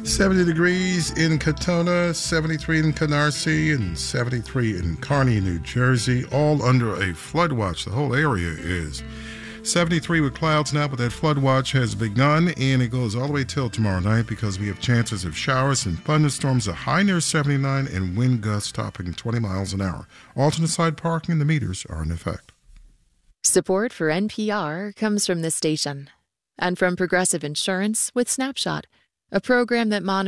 70 degrees in Katona, 73 in Canarsie, and 73 in Kearney, New Jersey, all under a flood watch. The whole area is 73 with clouds now, but that flood watch has begun, and it goes all the way till tomorrow night because we have chances of showers and thunderstorms, a high near 79, and wind gusts topping 20 miles an hour. Alternate side parking, the meters are in effect. Support for NPR comes from this station and from Progressive Insurance with Snapshot, a program that monitors